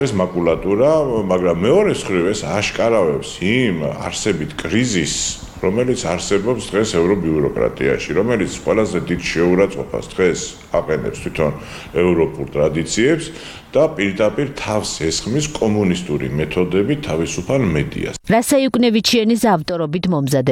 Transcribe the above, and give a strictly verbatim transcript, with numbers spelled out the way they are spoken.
ეს მაკულატურა, მაგრამ მეორე მხრივ ეს აშკარავებს იმ არსებით კრიზისს, რომელიც არსებობს დღეს ევრობიუროკრატიაში, რომელიც ყველაზე დიდ შეურაცხყოფას დღეს აყენებს თვითონ ევროპულ ტრადიციებს და პირდაპირ თავს ესხმის კომუნისტური მეთოდებით თავისუფალ მედიას. რასაიუკნევიჩიანის ავტორობით მომზადებული